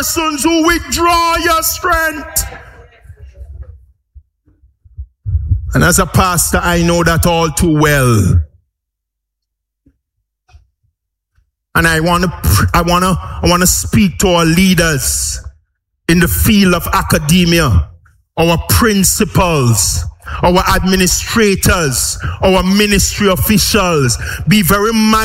persons who withdraw your strength. And as a pastor, I know that all too well. And I want to speak to our leaders in the field of academia, our principals, our administrators, our ministry officials. Be very mindful